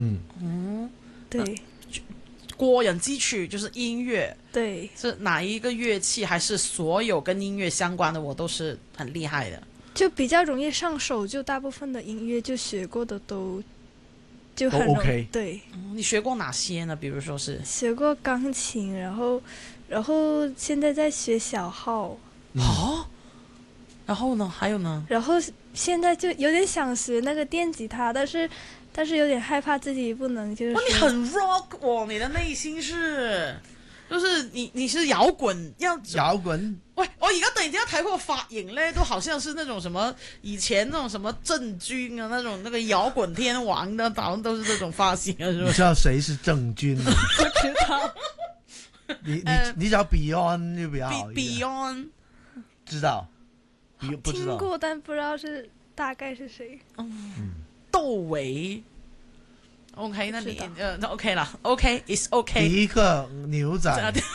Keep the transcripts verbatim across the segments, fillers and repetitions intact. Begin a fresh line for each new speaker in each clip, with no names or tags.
嗯
嗯，
对
过人之处就是音乐，
对，
是哪一个乐器还是所有跟音乐相关的，我都是很厉害的。
就比较容易上手，就大部分的音乐就学过的都就很
都
容
OK
对，
嗯，你学过哪些呢？比如说是
学过钢琴，然后然后现在在学小号，
嗯
哦，然后呢，还有呢？
然后现在就有点想学那个电吉他，但是但是有点害怕自己不能就是
哇，你
说
很 rock 哦，你的内心是，就是你你是摇滚要
摇滚
喂，我而家突然之間睇佢個髮型咧，都好像是那種什麼以前那種什麼鄭鈞啊，那種那個搖滾天王的，好像都是這種髮型啊，是
你
吧？
知道谁是郑钧吗？
不知道。
你你
呃
你找 Beyond 就比较好
Be
一点。
Beyond
知道？不不知道。
听过，但不知道是大概是谁。
窦唯，OK，那你
不知道
呃那 OK 啦，OK，is OK。
迪克牛仔。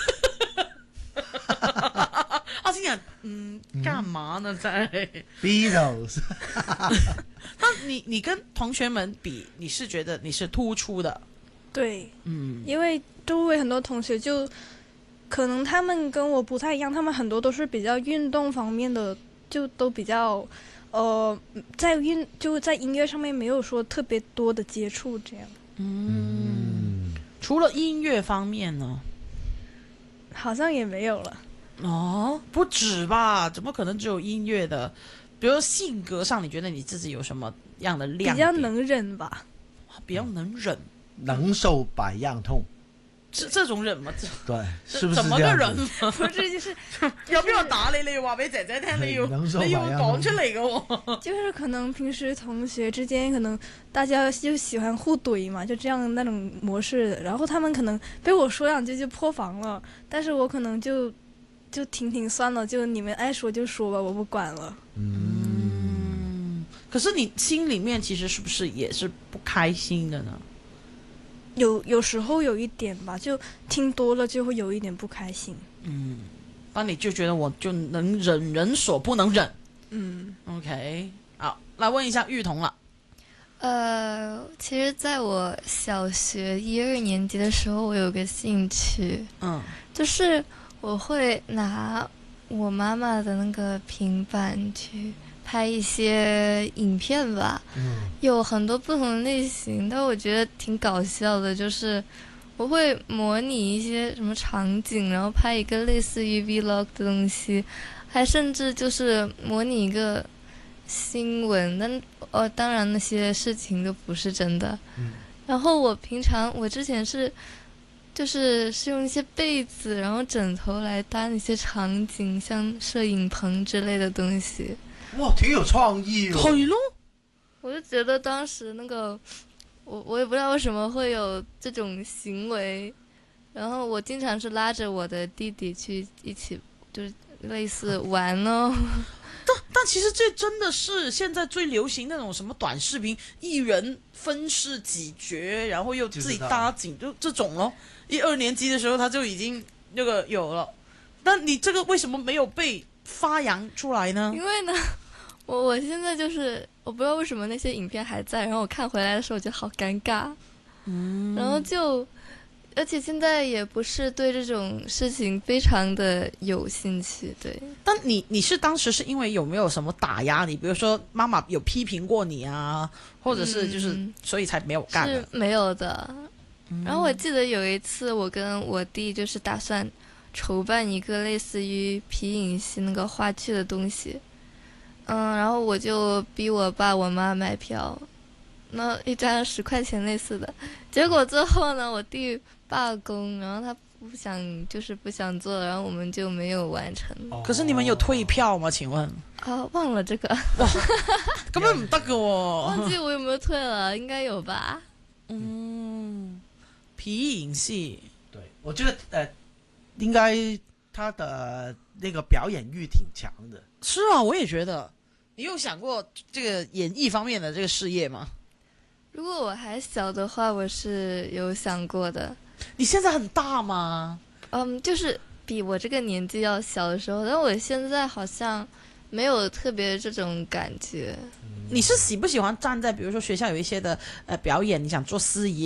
我心想，嗯，幹嘛呢？在
Beatles。
那你你跟同學們比，你是覺得你是突出的？
对，
嗯，
因为周围很多同学就可能他们跟我不太一样，他们很多都是比较运动方面的，就都比较呃在运就在音乐上面没有说特别多的接触这样。
嗯，除了音樂方面呢？
好像也没有了。
哦，不止吧？怎么可能只有音乐的？比如说性格上，你觉得你自己有什么样的亮点？
比较能忍吧。
比较能忍，
能受百样痛。
这这种忍吗？这
对，是不是
怎么个
这样子
忍法？
不是，就是
有邊個打你？你要話俾姐姐聽，你要
能受
你要
百樣
講出嚟嘅喎。
就是可能平时同学之间，可能大家就喜欢互怼嘛，就这样那种模式。然后他们可能被我说两句就破防了，但是我可能就就听听算了，就你们爱说就说吧，我不管了。
嗯，可是你心里面其实是不是也是不开心的呢？
有有时候有一点吧，就听多了就会有一点不开心。
嗯，那你就觉得我就能忍人所不能忍。
嗯，
OK， 好，来问一下玉彤了。
呃，其实在我小学一二年级的时候，我有个兴趣，
嗯
就是我会拿我妈妈的那个平板去拍一些影片吧，
嗯
有很多不同的类型，但我觉得挺搞笑的，就是我会模拟一些什么场景，然后拍一个类似于 vlog 的东西，还甚至就是模拟一个新闻，但哦，当然那些事情都不是真的。
嗯
然后我平常我之前是就是是用一些被子，然后枕头来搭那些场景，像摄影棚之类的东西。
哇，挺有创意哦。
係咯，
我就觉得当时那个，我我也不知道为什么会有这种行为，然后我经常是拉着我的弟弟去一起，就是类似玩哦。
但其实这真的是现在最流行那种什么短视频，一人分饰几角，然后又自己搭景，就这种咯。一二年级的时候他就已经那个有了，但你这个为什么没有被发扬出来呢？
因为呢，我我现在就是我不知道为什么那些影片还在，然后我看回来的时候我觉得好尴尬，
嗯，
然后就，而且现在也不是对这种事情非常的有兴趣，对。
但你你是当时是因为有没有什么打压你？比如说妈妈有批评过你啊，或者是就是、
嗯、
所以才没有干的？
是没有的。
嗯、
然后我记得有一次，我跟我弟就是打算筹办一个类似于皮影戏那个话剧的东西，嗯，然后我就逼我爸我妈买票，那一张十块钱类似的，结果最后呢，我弟罢工，然后他不想就是不想做，然后我们就没有完成。
可是你们有退票吗？请问？
啊，忘了这个，
根本唔得噶喎。
忘记我有没有退了，应该有吧？
嗯，皮影戏，
对，我觉得呃，应该他的那个表演欲挺强的。
是啊，我也觉得。你有想过这个演艺方面的这个事业吗？
如果我还小的话，我是有想过的。
你现在很大吗？
嗯，就是比我这个年纪要小的时候，但我现在好像没有特别这种感觉。
你是喜不喜欢站在比如说学校有一些的呃表演，你想做司仪